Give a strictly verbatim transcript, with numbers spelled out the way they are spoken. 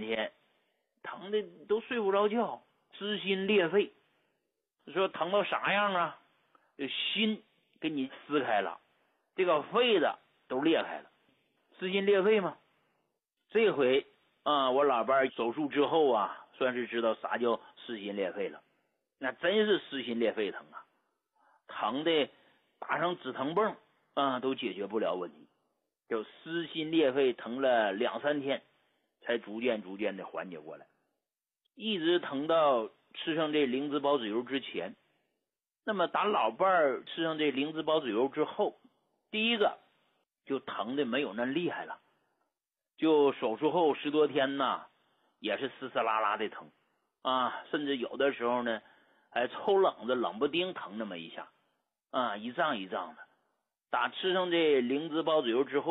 天，疼的都睡不着觉，撕心裂肺。说疼到啥样啊？心给你撕开了，这个肺子都裂开了，撕心裂肺嘛。这回啊，我老伴手术之后啊，算是知道啥叫撕心裂肺了。那真是撕心裂肺疼啊，疼的打上止疼泵啊都解决不了问题，就撕心裂肺疼了两三天，才逐渐逐渐的缓解过来，一直疼到吃上这灵芝孢子油之前。那么打老伴儿吃上这灵芝孢子油之后，第一个就疼的没有那厉害了，就手术后十多天呢，也是丝丝拉拉的疼啊，甚至有的时候呢还抽冷子冷不丁疼那么一下啊，一胀一胀的。打吃上这灵芝孢子油之后